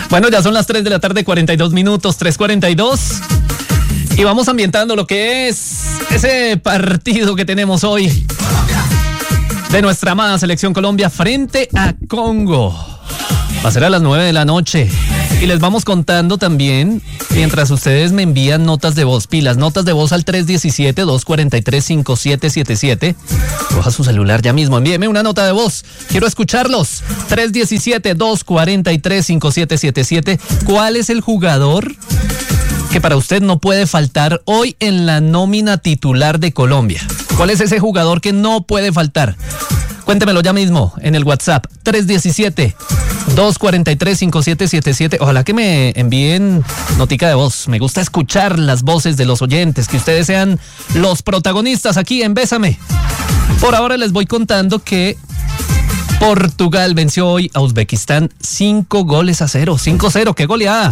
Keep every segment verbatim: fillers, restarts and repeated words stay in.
Bueno, ya son las tres de la tarde, cuarenta y dos minutos, tres cuarenta y dos. Y vamos ambientando lo que es ese partido que tenemos hoy de nuestra amada Selección Colombia frente a Congo. Va a ser a las nueve de la noche. Y les vamos contando también, mientras ustedes me envían notas de voz, pilas, notas de voz al tres uno siete, dos cuatro tres, cinco siete siete siete. Coja su celular ya mismo, envíeme una nota de voz. Quiero escucharlos. tres uno siete, dos cuatro tres, cinco siete siete siete. ¿Cuál es el jugador que para usted no puede faltar hoy en la nómina titular de Colombia? ¿Cuál es ese jugador que no puede faltar? Cuéntemelo ya mismo en el WhatsApp tres uno siete, dos cuatro tres, cinco siete siete siete. Ojalá que me envíen notica de voz. Me gusta escuchar las voces de los oyentes, que ustedes sean los protagonistas aquí en Bésame. Por ahora les voy contando que Portugal venció hoy a Uzbekistán cinco goles a cero. cinco cero, ¡qué goleada!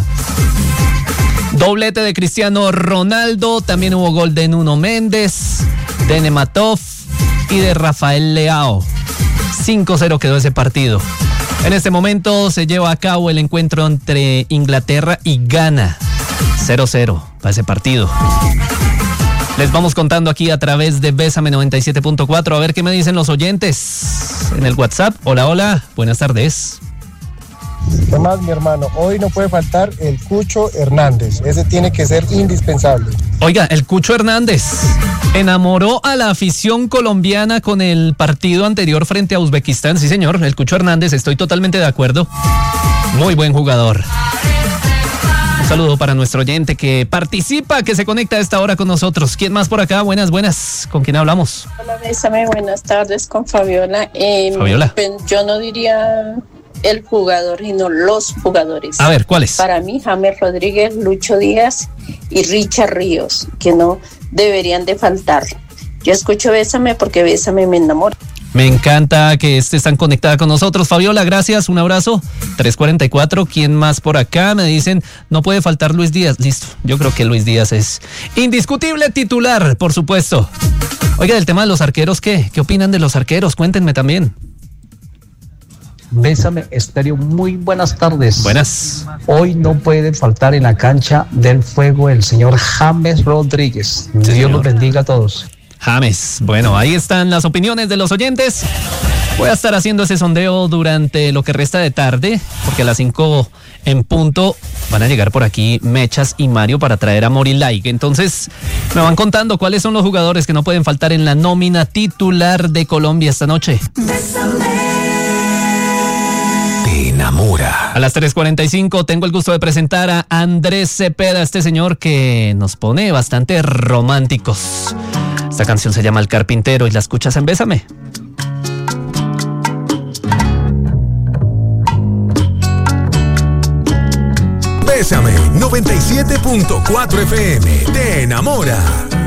Doblete de Cristiano Ronaldo, también hubo gol de Nuno Méndez, de Nematov y de Rafael Leao. cinco cero quedó ese partido. En este momento se lleva a cabo el encuentro entre Inglaterra y Ghana. cero cero para ese partido. Les vamos contando aquí a través de Bésame noventa y siete punto cuatro. A ver qué me dicen los oyentes en el WhatsApp. Hola, hola, buenas tardes. ¿Qué más, mi hermano? Hoy no puede faltar el Cucho Hernández. Ese tiene que ser indispensable. Oiga, el Cucho Hernández enamoró a la afición colombiana con el partido anterior frente a Uzbekistán. Sí, señor, el Cucho Hernández, estoy totalmente de acuerdo. Muy buen jugador. Un saludo para nuestro oyente que participa, que se conecta a esta hora con nosotros. ¿Quién más por acá? Buenas, buenas. ¿Con quién hablamos? Hola, Bésame, buenas tardes, con Fabiola. Eh, Fabiola. Yo no diría el jugador, sino los jugadores. A ver, ¿cuáles? Para mí, James Rodríguez, Lucho Díaz y Richard Ríos, que no deberían de faltar. Yo escucho Bésame porque Bésame me enamora. Me encanta que estés tan conectada con nosotros, Fabiola, gracias, un abrazo. tres cuarenta y cuatro, ¿quién más por acá? Me dicen, no puede faltar Luis Díaz. Listo, yo creo que Luis Díaz es indiscutible titular, por supuesto. Oiga, del tema de los arqueros, ¿qué? ¿Qué opinan de los arqueros? Cuéntenme también. Bésame Estéreo, muy buenas tardes. Buenas. Hoy no puede faltar en la cancha del fuego el señor James Rodríguez. Sí, Dios señor. los bendiga a todos. James, bueno, ahí están las opiniones de los oyentes. Voy a estar haciendo ese sondeo durante lo que resta de tarde, porque a las cinco en punto van a llegar por aquí Mechas y Mario para traer amor y like. Entonces, me van contando cuáles son los jugadores que no pueden faltar en la nómina titular de Colombia esta noche. Te enamora. A las tres cuarenta y cinco tengo el gusto de presentar a Andrés Cepeda, este señor que nos pone bastante románticos. Esta canción se llama El Carpintero y la escuchas en Bésame. Bésame noventa y siete punto cuatro F M. Te enamora.